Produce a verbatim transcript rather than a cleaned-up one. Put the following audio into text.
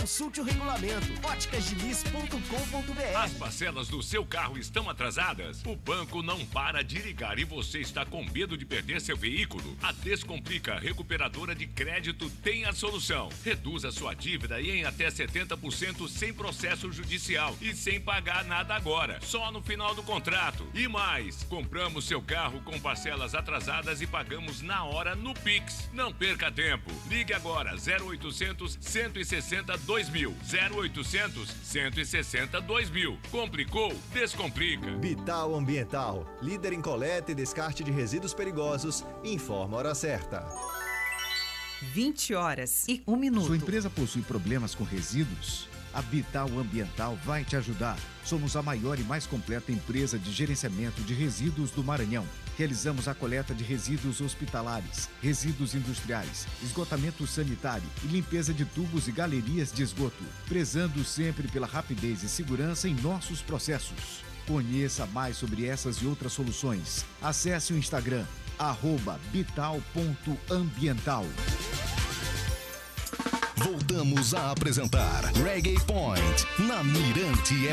Consulte o regulamento. óticas diniz ponto com ponto br. As parcelas do seu carro estão atrasadas? O banco não para de ligar e você está com medo de perder seu veículo? A Descomplica Recuperadora de Crédito tem a solução. Reduza sua dívida e em até setenta por cento sem processo judicial e sem pagar nada agora, só no final do contrato. E mais, compramos seu carro com parcelas atrasadas e pagamos na hora no Pix. Não perca tempo. Ligue agora zero oitocentos, cento e sessenta, dois mil. zero oitocentos, cento e sessenta, dois mil. Complicou? Descomplica. Vital Ambiental, líder em coleta e descarte de resíduos perigosos, informa a hora certa. vinte horas e um minuto. Sua empresa possui problemas com resíduos? A Vital Ambiental vai te ajudar. Somos a maior e mais completa empresa de gerenciamento de resíduos do Maranhão. Realizamos a coleta de resíduos hospitalares, resíduos industriais, esgotamento sanitário e limpeza de tubos e galerias de esgoto, prezando sempre pela rapidez e segurança em nossos processos. Conheça mais sobre essas e outras soluções. Acesse o Instagram, arroba vital ponto ambiental. Voltamos a apresentar Reggae Point na Mirante